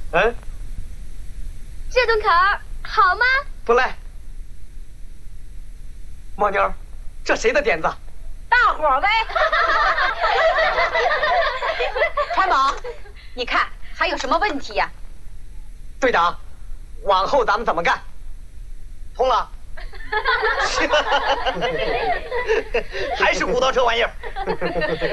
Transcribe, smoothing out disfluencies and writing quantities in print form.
嗯， 这顿烤儿好吗？ 不赖。猫妞，这谁的点子？ 大伙儿呗。川宝，你看还有什么问题呀？ 队长，往后咱们怎么干？通了。还是骨头这玩意儿。